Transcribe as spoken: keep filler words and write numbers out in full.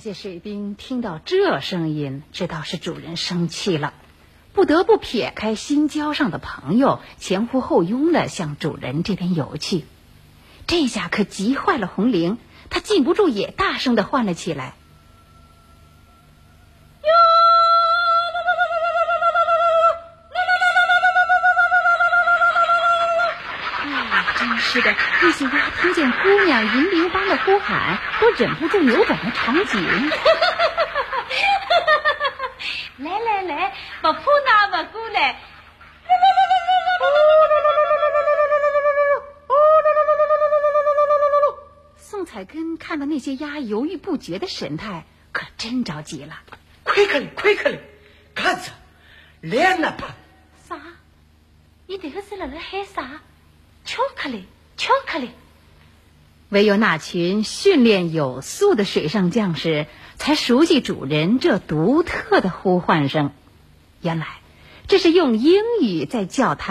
些水兵听到这声音，知道是主人生气了，不得不撇开新交上的朋友，前呼后拥的向主人这边游去。这下可急坏了红绫，他禁不住也大声的唤了起来。真是的，那些鸭听见姑娘银铃般的呼喊，都忍不住扭转了场景。 来来来，不怕那不过来。 宋彩根看到那些鸭犹豫不决的神态，可真着急了。 快开了，快开了，看着，来那吧。 啥？你这个是在那喊啥？巧克力，巧克力！ 唯有那群训练有素的水上将士才熟悉主人这独特的呼唤声。原来，这是用英语在叫他。